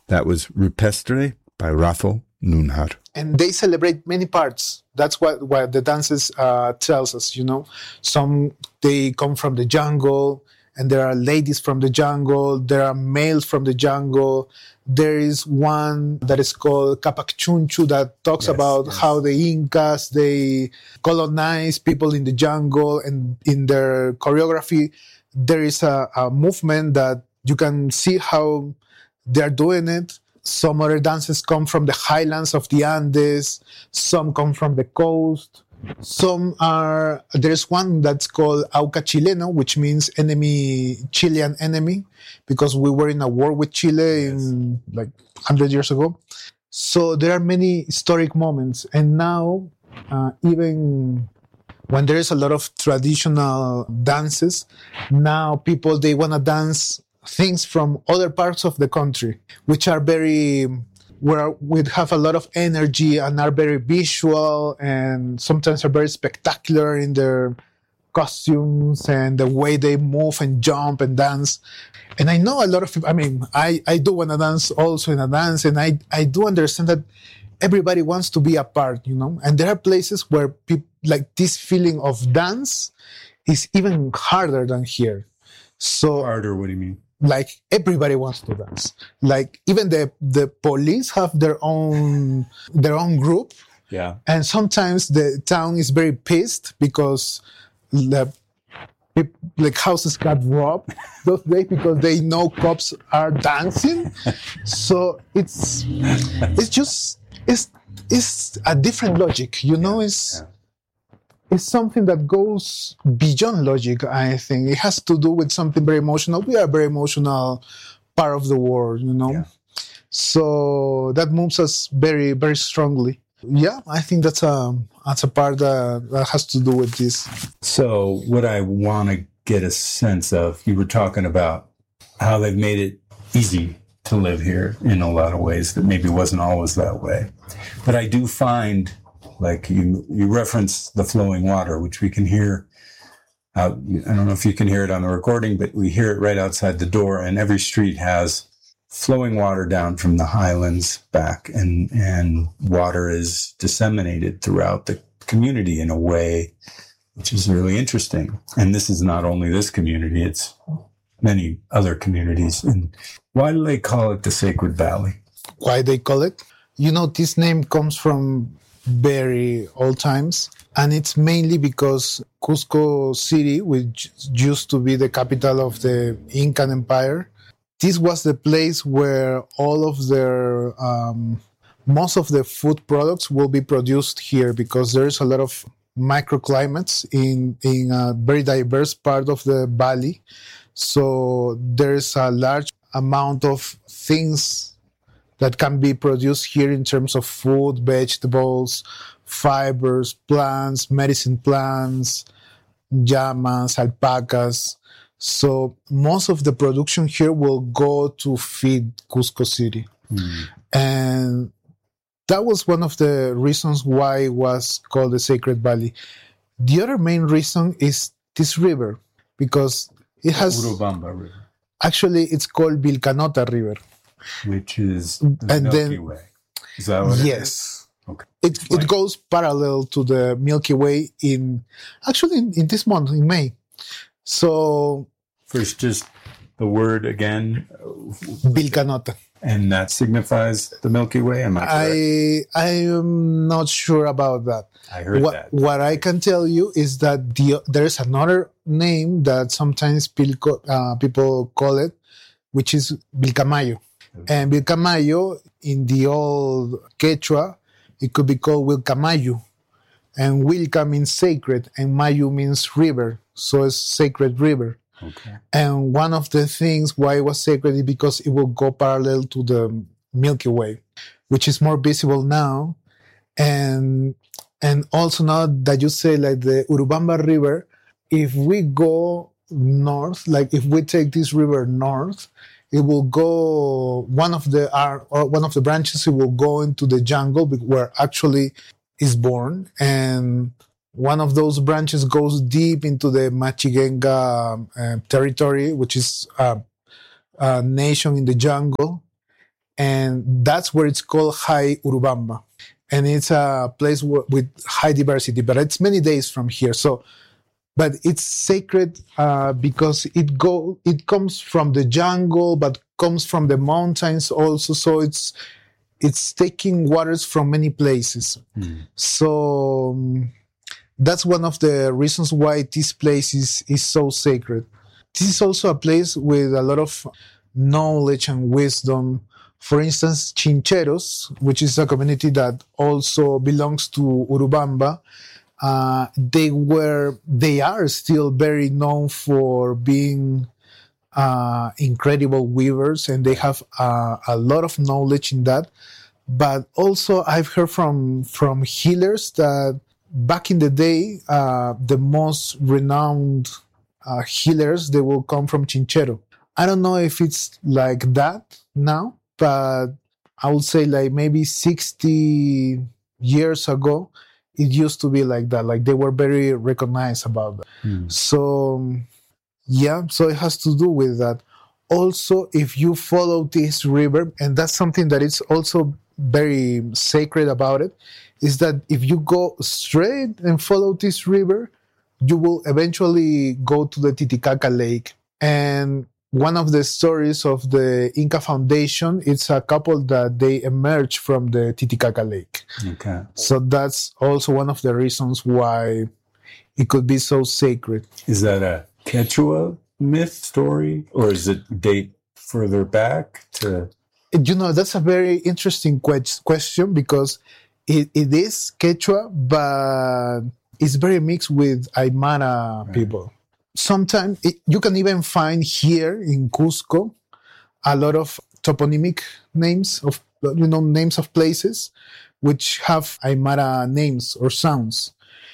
That was Rupestre by Rafael Nunhar. And they celebrate many parts. That's what the dances tells us, Some, they come from the jungle, and there are ladies from the jungle. There are males from the jungle. There is one that is called Capacchunchu that talks about how the Incas, they colonized people in the jungle, and in their choreography, there is a movement that you can see how they're doing it. Some other dances come from the highlands of the Andes. Some come from the coast. There's one that's called Auca Chileno, which means Chilean enemy, because we were in a war with Chile in 100 years ago. So there are many historic moments. And now, even when there is a lot of traditional dances, now people, they want to dance things from other parts of the country, which are we have a lot of energy and are very visual, and sometimes are very spectacular in their costumes and the way they move and jump and dance. And I know a lot of people, I do want to dance also in a dance, and I do understand that everybody wants to be a part, and there are places where people, this feeling of dance is even harder than here. So harder, what do you mean? Everybody wants to dance. Even the police have their own group. Yeah. And sometimes the town is very pissed because houses got robbed those days because they know cops are dancing. So it's a different logic, It's something that goes beyond logic, I think. It has to do with something very emotional. We are a very emotional part of the world, Yeah. So that moves us very, very strongly. Yeah, I think that's a part that has to do with this. So what I want to get a sense of, you were talking about how they've made it easy to live here in a lot of ways that maybe wasn't always that way. But I do find... you reference the flowing water, which we can hear out. I don't know if you can hear it on the recording, but we hear it right outside the door, and every street has flowing water down from the highlands back, and water is disseminated throughout the community in a way which is really interesting. And this is not only this community, it's many other communities. And why do they call it the Sacred Valley? Why they call it? This name comes from very old times, and it's mainly because Cusco City, which used to be the capital of the Incan Empire, this was the place where all of their most of the food products will be produced here, because there's a lot of microclimates in a very diverse part of the valley. So there's a large amount of things that can be produced here in terms of food, vegetables, fibers, plants, medicine plants, llamas, alpacas. So most of the production here will go to feed Cusco City. And that was one of the reasons why it was called the Sacred Valley. The other main reason is this river, because it has... Urubamba River. Actually, it's called Vilcanota River. Which is the Milky Way. Is that what it is? Yes. Okay. It goes parallel to the Milky Way in this month, in May. So... First, just the word again. Vilcanota. And that signifies the Milky Way, am I correct? I am not sure about that. I heard that. What I can tell you is that there is another name that sometimes people call it, which is Vilcamayo. And Vilcamayo, in the old Quechua, it could be called Vilcamayu. And Vilca means sacred, and Mayu means river. So it's sacred river. Okay. And one of the things why it was sacred is because it will go parallel to the Milky Way, which is more visible now. And also now that you say the Urubamba River, if we go north, if we take this river north, it will go, one of the branches, it will go into the jungle where actually is born. And one of those branches goes deep into the Machigenga territory, which is a nation in the jungle. And that's where it's called High Urubamba. And it's a place with high diversity, but it's many days from here. So, but it's sacred because it comes from the jungle, but comes from the mountains also. So it's taking waters from many places. So that's one of the reasons why this place is so sacred. This is also a place with a lot of knowledge and wisdom. For instance, Chincheros, which is a community that also belongs to Urubamba, they are still very known for being incredible weavers, and they have a lot of knowledge in that. But also, I've heard from healers that back in the day, the most renowned healers, they will come from Chinchero. I don't know if it's like that now, but I would say like maybe 60 years ago, it used to be like that. Like they were very recognized about that. So, yeah, so it has to do with that. Also, if you follow this river, and that's something that is also very sacred about it, is that if you go straight and follow this river, you will eventually go to the Titicaca Lake. And one of the stories of the Inca Foundation, it's a couple that they emerged from the Titicaca Lake. Okay. So that's also one of the reasons why it could be so sacred. Is that a Quechua myth story, or is it date further back to? That's a very interesting question because it is Quechua, but it's very mixed with Aymara people. Sometimes you can even find here in Cusco a lot of toponymic names of names of places which have Aymara names or sounds.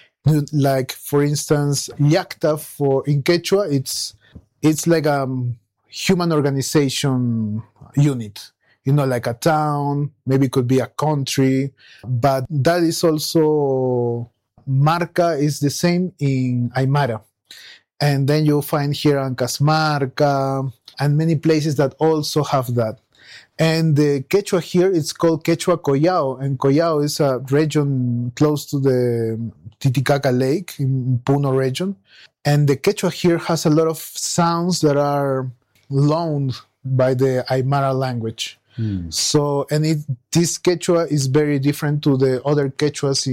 Like for instance, Llacta in Quechua, it's like a human organization unit. Like a town, maybe it could be a country, but that is also Marca is the same in Aymara. And then you'll find here Ancasmarca and many places that also have that. And the Quechua here, it's called Quechua Collao. And Collao is a region close to the Titicaca Lake in Puno region. And the Quechua here has a lot of sounds that are loaned by the Aymara language. So, and this Quechua is very different to the other Quechuas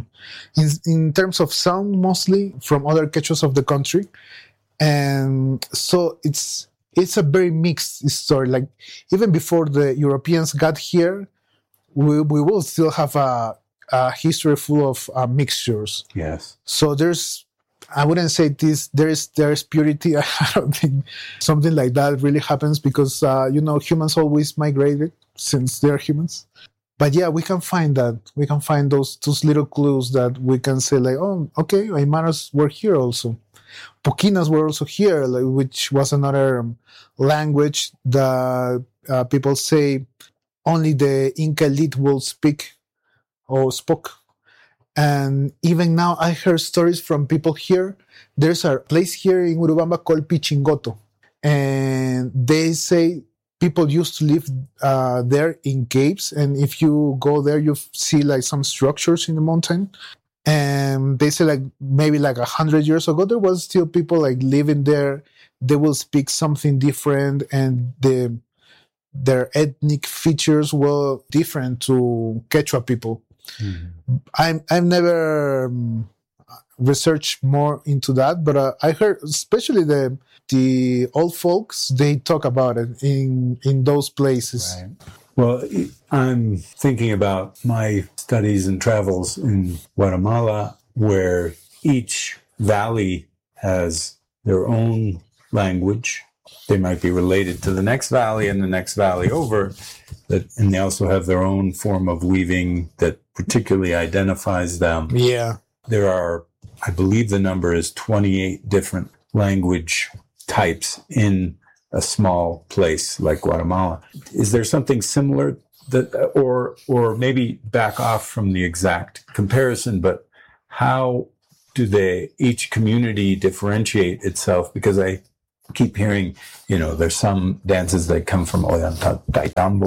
in terms of sound, mostly from other Quechuas of the country. And so it's a very mixed story. Like even before the Europeans got here, we will still have a history full of mixtures. Yes. So I wouldn't say there's purity. I don't think something like that really happens because, humans always migrated since they're humans. But yeah, we can find that. We can find those little clues that we can say like, oh, okay, Aymaras were here also. Puquinas were also here, which was another language that people say only the Inca elite will speak or spoke. And even now, I heard stories from people here. There's a place here in Urubamba called Pichingoto. And they say people used to live there in caves. And if you go there, you see like some structures in the mountain. And they say like maybe like 100 years ago, there was still people like living there. They will speak something different. And their ethnic features were different to Quechua people. I've never researched more into that, but I heard especially the old folks, they talk about it in those places. Right. Well, I'm thinking about my studies and travels in Guatemala, where each valley has their own language. They might be related to the next valley and the next valley over, and they also have their own form of weaving that particularly identifies them. Yeah. There are, I believe the number is 28 different language types in a small place like Guatemala. Is there something similar that, or maybe back off from the exact comparison, but how do each community differentiate itself? Because I keep hearing, there's some dances that come from Ollantaytambo,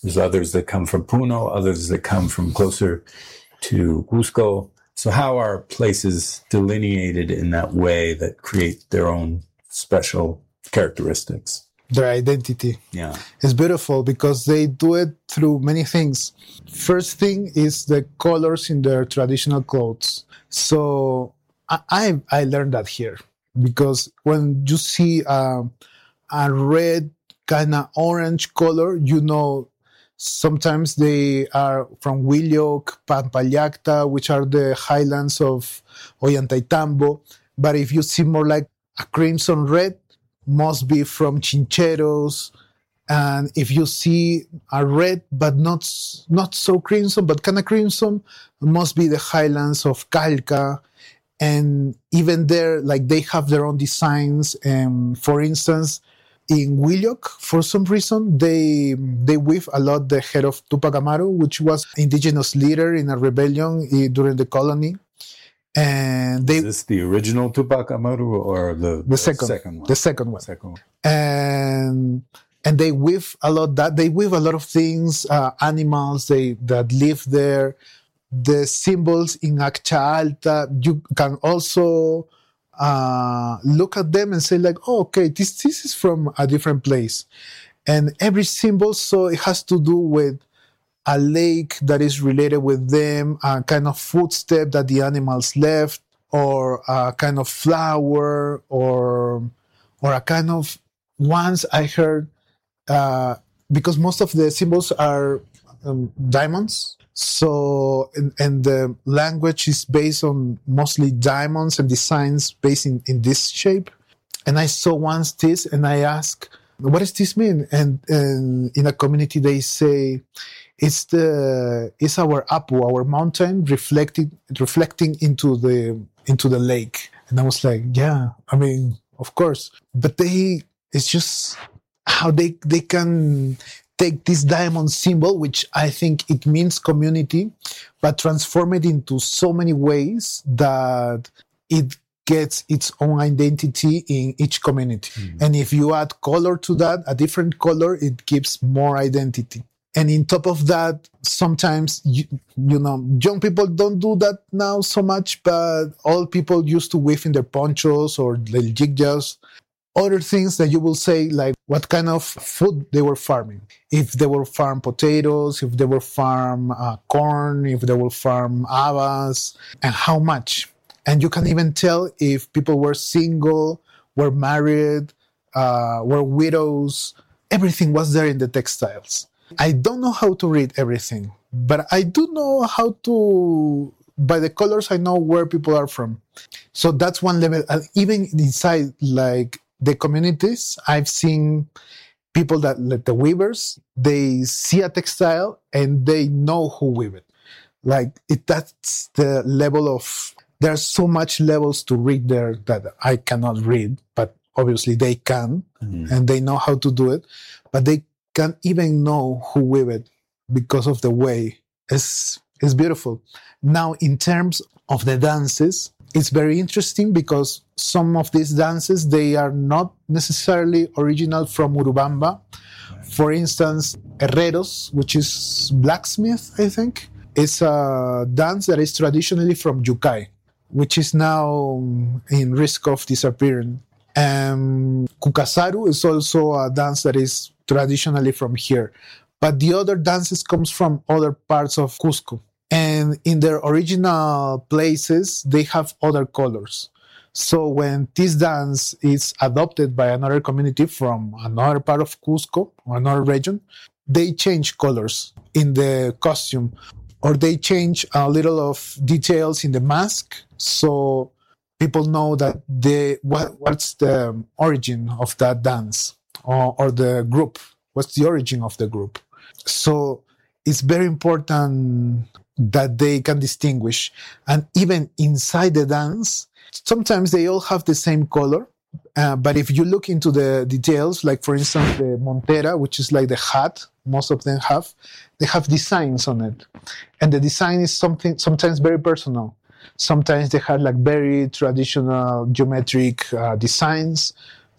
There's others that come from Puno, others that come from closer to Cusco. So how are places delineated in that way that create their own special characteristics? Their identity. Yeah. It's beautiful because they do it through many things. First thing is the colors in their traditional clothes. So I learned that here because when you see a red kind of orange color, you know, sometimes they are from Huilloc, Pampallacta, which are the highlands of Ollantaytambo. But if you see more like a crimson red, must be from Chincheros. And if you see a red, but not so crimson, but kind of crimson, must be the highlands of Calca. And even there, like they have their own designs. For instance, in Huilloc, for some reason, they weave a lot the head of Tupac Amaru, which was indigenous leader in a rebellion during the colony. And is this the original Tupac Amaru or the second one? The second one. And they weave a lot that they weave a lot of things, animals that live there. The symbols in Accha Alta, you can also look at them and say like, oh, okay, this is from a different place. And every symbol, so it has to do with a lake that is related with them, a kind of footstep that the animals left, or a kind of flower, or a kind of, once I heard, because most of the symbols are diamonds, so, and the language is based on mostly diamonds and designs based in this shape. And I saw once this and I asked, what does this mean? And in a community they say, it's our Apu, our mountain reflecting into the lake. And I was like, yeah, I mean, of course. But it's just how they can take this diamond symbol, which I think it means community, but transform it into so many ways that it gets its own identity in each community. Mm-hmm. And if you add color to that, a different color, it gives more identity. And in top of that, sometimes, you know, young people don't do that now so much, but old people used to weave in their ponchos or the jigjas. Other things that you will say, like what kind of food they were farming. If they were farm potatoes, if they were farm corn, if they were farm habas, and how much. And you can even tell if people were single, were married, were widows. Everything was there in the textiles. I don't know how to read everything, but I do know how to, by the colors, I know where people are from. So that's one level. Even inside, like the communities, I've seen people that, like the weavers, they see a textile and they know who weave it. Like that's the level of, there's so much levels to read there that I cannot read, but obviously they can, and they know how to do it, but they can't even know who weave it because of the way. It's beautiful. Now, in terms of the dances, it's very interesting because some of these dances, they are not necessarily original from Urubamba. For instance, Herreros, which is blacksmith, I think, is a dance that is traditionally from Yucay, which is now in risk of disappearing. Cucasaru is also a dance that is traditionally from here. But the other dances comes from other parts of Cusco. And in their original places, they have other colors. So when this dance is adopted by another community from another part of Cusco or another region, they change colors in the costume, or they change a little of details in the mask. So people know that what's the origin of that dance or the group. What's the origin of the group? So it's very important that they can distinguish. And even inside the dance, sometimes they all have the same color. But if you look into the details, like for instance, the montera, which is like the hat, most of them they have designs on it. And the design is something sometimes very personal. Sometimes they have like very traditional geometric designs.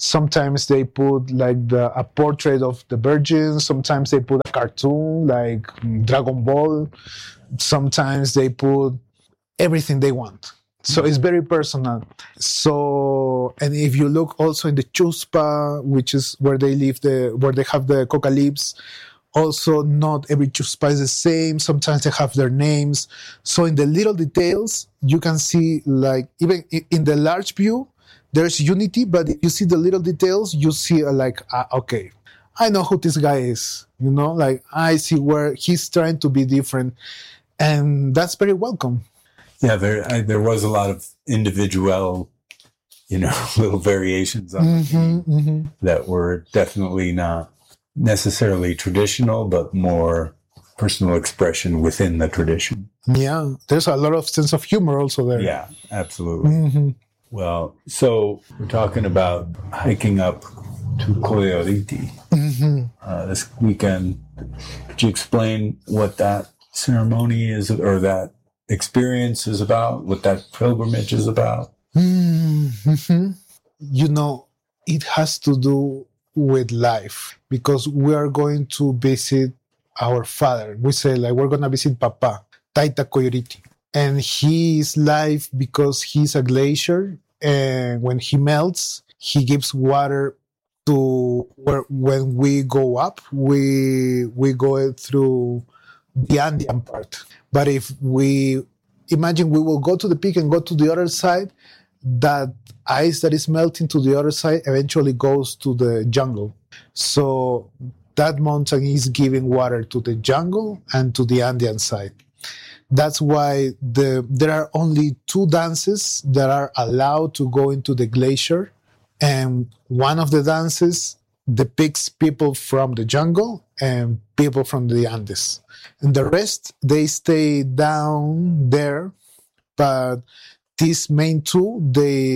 Sometimes they put like a portrait of the Virgin. Sometimes they put a cartoon like Dragon Ball. Sometimes they put everything they want. So it's very personal. So, and if you look also in the chuspa, which is where they live, where they have the coca leaves, also not every chuspa is the same. Sometimes they have their names. So in the little details, you can see like, even in the large view, there's unity, but if you see the little details, you see okay, I know who this guy is, like I see where he's trying to be different, and that's very welcome. Yeah, there was a lot of individual, little variations on that were definitely not necessarily traditional, but more personal expression within the tradition. Yeah, there's a lot of sense of humor also there. Yeah, absolutely. Well, so we're talking about hiking up to Coyoriti this weekend. Could you explain what that ceremony is, or that experience is about, what that pilgrimage is about? It has to do with life, because we are going to visit our father. We say like we're going to visit Papa, Taita Coyoriti. And he is live because he's a glacier, and when he melts, he gives water to where when we go up, we go through the Andean part. But if we imagine we will go to the peak and go to the other side, that ice that is melting to the other side eventually goes to the jungle. So that mountain is giving water to the jungle and to the Andean side. That's why there are only 2 dances that are allowed to go into the glacier. And one of the dances depicts people from the jungle and people from the Andes. And the rest, they stay down there. But these main 2,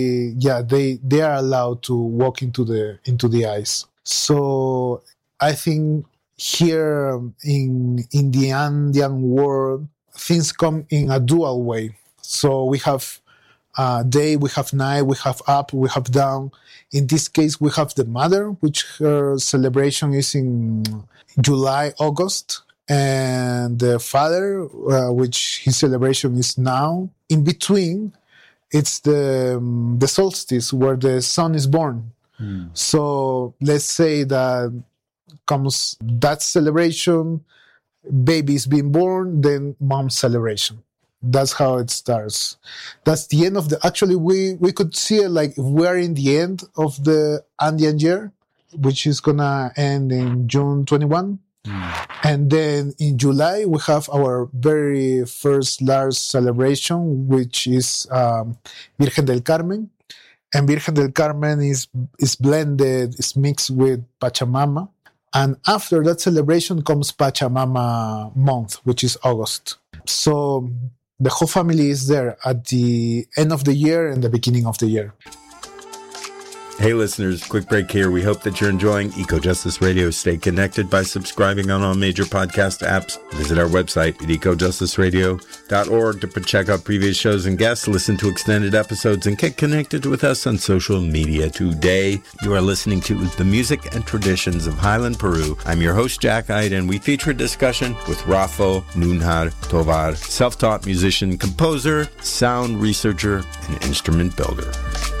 they are allowed to walk into the ice. So I think here in the Andean world, things come in a dual way. So we have day, we have night, we have up, we have down. In this case, we have the mother, which her celebration is in July, August. And the father, which his celebration is now. In between, it's the solstice, where the sun is born. So let's say that comes that celebration, baby is being born, then mom's celebration. That's how it starts. That's the end of actually we could see it like we're in the end of the Andean year, which is gonna end in June 21. And then in July, we have our very first large celebration, which is Virgen del Carmen. And Virgen del Carmen is blended, is mixed with Pachamama. And after that celebration comes Pachamama month, which is August. So the whole family is there at the end of the year and the beginning of the year. Hey listeners, quick break here. We hope that you're enjoying Eco Justice Radio. Stay connected by subscribing on all major podcast apps. Visit our website at ecojusticeradio.org to check out previous shows and guests, listen to extended episodes, and get connected with us on social media today. You are listening to The Music and Traditions of Highland Peru. I'm your host, Jack Ide, and we feature a discussion with Rafa Nunhar Tovar, self-taught musician, composer, sound researcher, and instrument builder.